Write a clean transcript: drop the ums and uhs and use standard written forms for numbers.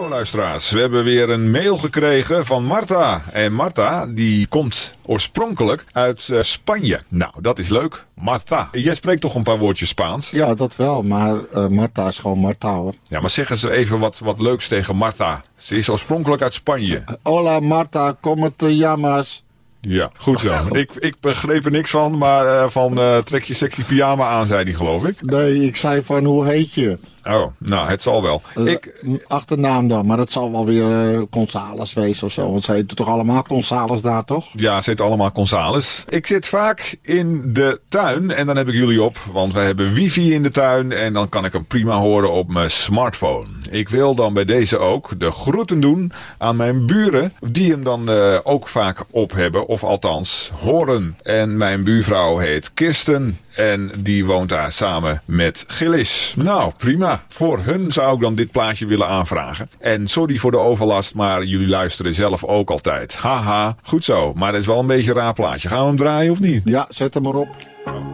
Hallo luisteraars, we hebben weer een mail gekregen van Marta. En Marta die komt oorspronkelijk uit Spanje. Nou, dat is leuk. Marta, jij spreekt toch een paar woordjes Spaans? Ja, dat wel, maar Marta is gewoon Marta, hoor. Ja, maar zeg eens even wat leuks tegen Marta. Ze is oorspronkelijk uit Spanje. Hola Marta, como te llamas? Ja, goed zo. Ik begreep er niks van, maar trek je sexy pyjama aan, zei hij, geloof ik. Nee, ik zei van hoe heet je? Oh, nou, het zal wel. Achternaam dan, maar dat zal wel weer Gonzales wezen of zo. Want ze heten toch allemaal Gonzales daar, toch? Ja, ze heten allemaal Gonzales. Ik zit vaak in de tuin en dan heb ik jullie op. Want wij hebben wifi in de tuin en dan kan ik hem prima horen op mijn smartphone. Ik wil dan bij deze ook de groeten doen aan mijn buren. Die hem dan ook vaak op hebben, of althans horen. En mijn buurvrouw heet Kirsten en die woont daar samen met Gillis. Nou, prima. Voor hun zou ik dan dit plaatje willen aanvragen. En sorry voor de overlast, maar jullie luisteren zelf ook altijd. Haha, goed zo. Maar dat is wel een beetje een raar plaatje. Gaan we hem draaien of niet? Ja, zet hem maar op.